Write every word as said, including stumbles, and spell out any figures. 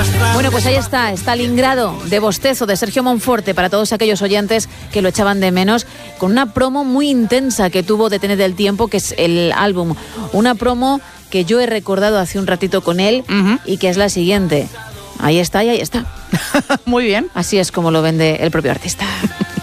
Bueno, pues ahí está, Stalingrado de Bostezo, de Sergio Monforte, para todos aquellos oyentes que lo echaban de menos, con una promo muy intensa que tuvo Detener el Tiempo, que es el álbum. Una promo que yo he recordado hace un ratito con él, uh-huh. y que es la siguiente. Ahí está y ahí está. Muy bien. Así es como lo vende el propio artista.